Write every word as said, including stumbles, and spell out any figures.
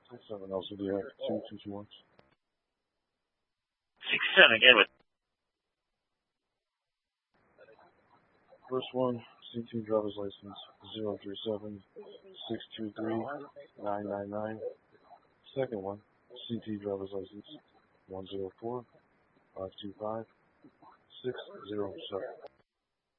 Six seven L C D F two two two one. Six seven again with. First one, C T driver's license zero three seven six two three nine nine nine. Second one, C T driver's license one zero four five two five six zero seven.